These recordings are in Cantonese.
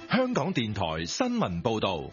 香港電台新聞報道。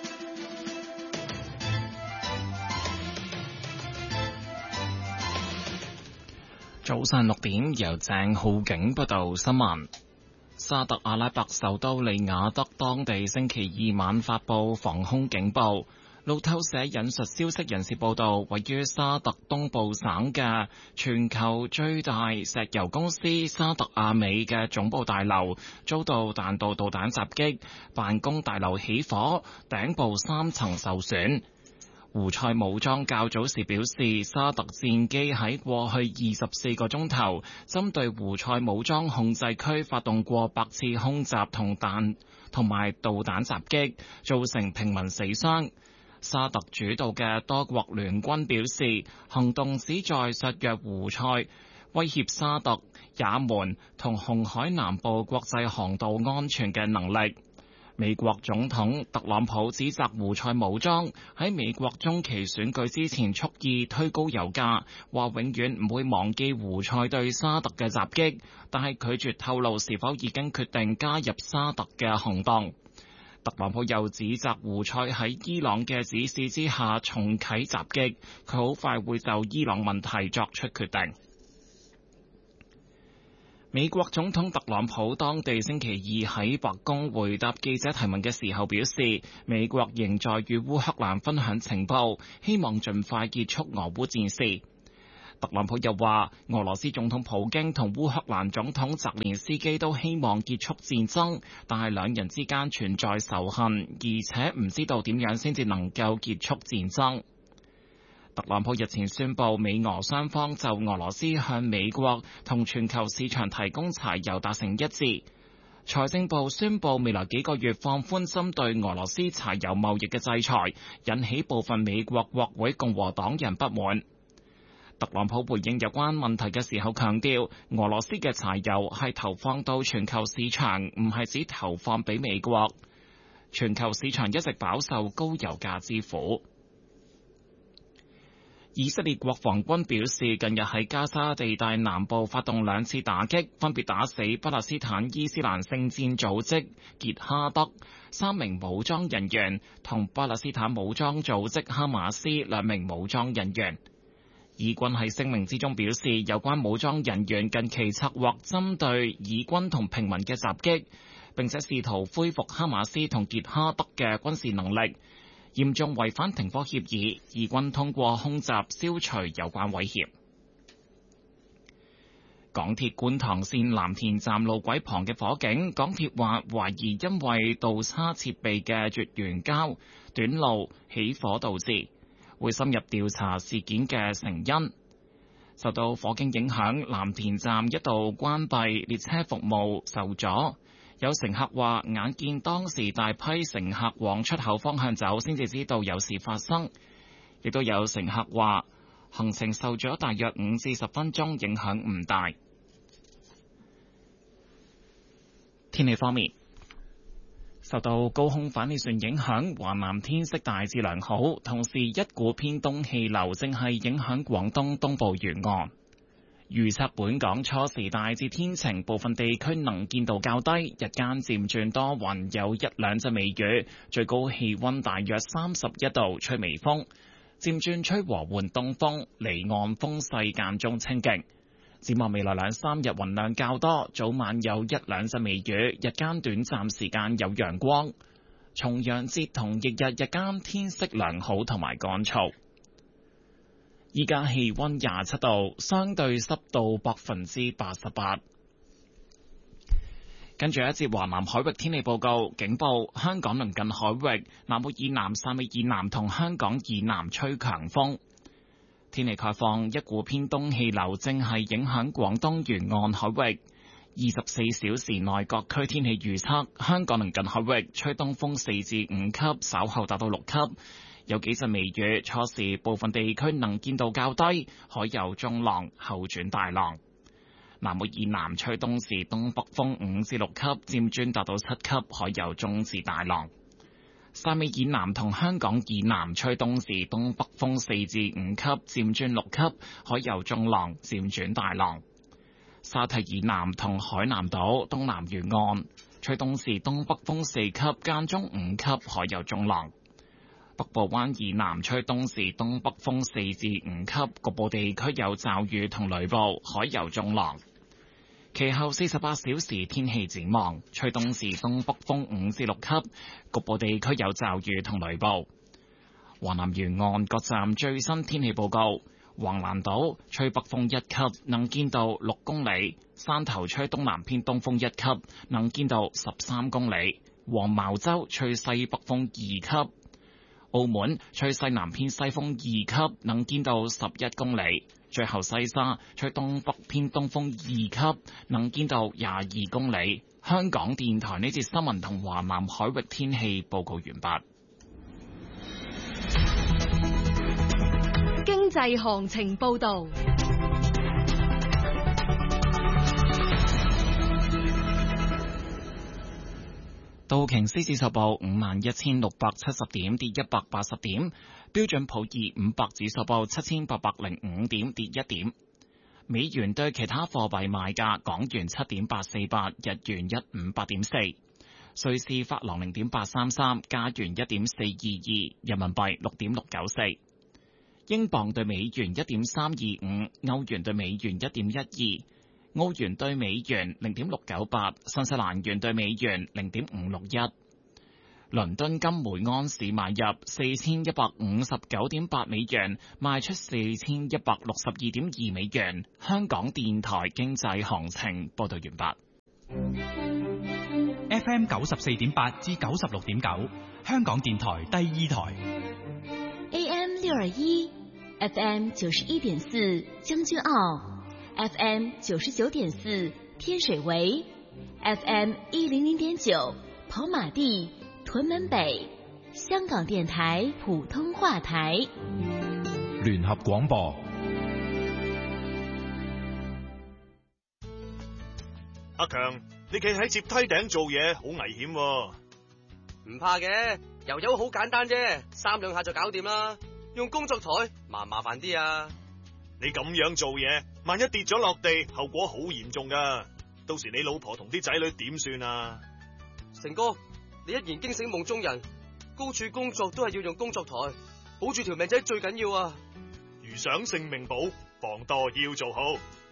早上6點，由鄭浩景報道新聞。沙特阿拉伯首都利雅得當地星期二晚發布防空警報。路透社引述消息人士報道，位於沙特東部省嘅全球最大石油公司沙特阿美嘅總部大樓遭到彈道導彈襲擊，辦公大樓起火，頂部3層受損。胡塞武裝較早時表示，沙特戰機喺過去24個鐘頭針對胡塞武裝控制區發動過百次空襲同埋導彈襲擊，造成平民死傷。沙特主導嘅多國聯軍表示，行動旨在削弱胡塞威脅沙特、也門同紅海南部國際航道安全嘅能力。美國總統特朗普指責胡塞武裝喺美國中期選舉之前蓄意推高油價，話永遠唔會忘記胡塞對沙特嘅襲擊，但係拒絕透露是否已經決定加入沙特嘅行動。特朗普又指責胡塞喺伊朗嘅指示之下重啟襲擊，佢好快會就伊朗問題作出決定。美國總統特朗普當地星期二喺白宮回答記者提問嘅時候表示，美國仍在與烏克蘭分享情報，希望盡快結束俄烏戰事。特朗普又話，俄羅斯總統普京同烏克蘭總統澤連斯基都希望結束戰爭，但係兩人之間存在仇恨，而且唔知道點樣先至能夠結束戰爭。特朗普日前宣布，美俄雙方就俄羅斯向美國同全球市場提供柴油達成一致。財政部宣布未來幾個月放寬針對俄羅斯柴油貿易嘅制裁，引起部分美國國會共和黨人不滿。特朗普回應有關問題嘅時候強調，俄羅斯嘅柴油係投放到全球市場，唔係只投放俾美國。全球市場一直飽受高油價之苦。以色列國防軍表示，近日喺加沙地帶南部發動2次打擊，分別打死巴勒斯坦伊斯蘭聖戰組織傑哈德3名武裝人員，同巴勒斯坦武裝組織哈馬斯2名武裝人員。以軍喺聲明之中表示，有關武裝人員近期策劃針對以軍同平民嘅襲擊，並且試圖恢復哈馬斯同傑哈德嘅軍事能力，嚴重違反停火協議。以軍通過空襲消除有關威脅。港鐵觀塘線藍田站路軌旁嘅火警，港鐵話懷疑因為導叉設備嘅絕緣膠短路起火導致，會深入調查事件嘅成因。受到火警影響，藍田站一度關閉，列車服務受阻。有乘客話眼見當時大批乘客往出口方向走，先至知道有事發生。亦都有乘客話行程受咗大約5至10分鐘，影響唔大。天氣方面，受到高空反氣旋影響，華南天色大致良好，同時一股偏東氣流正係影響廣東東部沿岸。預測本港初時大致天晴，部分地區能見度較低，日間漸轉多雲，有1-2陣微雨，最高氣溫大約31度，吹微風，漸轉吹和緩東風，離岸風勢間中清勁。展望未來2-3日雲量較多，早晚有1-2陣微雨，日間短暫時間有陽光。重陽節同翌日日間天色良好同埋乾燥。依家氣溫27度，相對濕度88%。跟住一節華南海域天氣報告，警報：香港鄰近海域、南澳以南、汕尾以南同香港以南吹強風。天氣概況：一股偏東氣流正係影響廣東沿岸海域。24小時內各區天氣預測：香港鄰近海域吹東風4至5級，稍後達到6級。有幾陣微雨，初時部分地區能見度較低，海有中浪，後轉大浪。南澳以南吹東至東北風5至6級，漸轉達到7級，海有中至大浪。汕尾以南同香港以南吹東至東北風4至5級，漸轉6級，海有中浪，漸轉大浪。沙堤以南同海南島東南沿岸吹東至東北風4級，間中5級，海有中浪。北部灣以南吹東至東北風4至5級，局部地區有驟雨同雷暴，海有中浪。其後48小時天氣展望，吹東至東北風5至6級，局部地區有驟雨同雷暴。華南沿岸各站最新天氣報告：橫瀾島吹北風1級，能見度6公里；山頭吹東南偏東風1級，能見度13公里；黃茅洲吹西北風2級；澳門吹西南偏西風2級，能見度11公里；最後西沙吹東北偏東風2級，能見度22公里。香港電台呢節新聞同華南海域天氣報告完畢。 經濟行情報道。 道瓊斯指數報51,670點，跌180點；標準普爾500指數報7,805點，跌1點。美元對其他貨幣賣價：港元7.848，日元158.4，瑞士法郎0.833，加元1.422，人民幣6.694。英鎊對美元1.325，歐元對美元1.12，澳元對美元0.698，新西蘭元對美元0.561。倫敦金每安士買入4159.8美元，賣出4162.2美元。香港電台經濟行情報道完畢。 FM 94.8至96.9，香港電台第二台。 AM 621 FM 91.4將軍澳 FM 99.4天水圍 FM 100.9跑馬地屯門北，香港電台普通話台。 聯合廣播。 阿強，你企喺接梯頂做嘢好危險喎。 唔怕嘅，油油好簡單啫，3兩下就搞掂啦。用工作台麻煩啲啊。 你咁樣做嘢，萬一跌咗落地，後果好嚴重噶。到時你老婆同啲仔女點算啊？ 成哥，你一言驚醒夢中人，高處工作都係要用工作台，保住條命仔最緊要啊。 如想性命保，防墮要做好。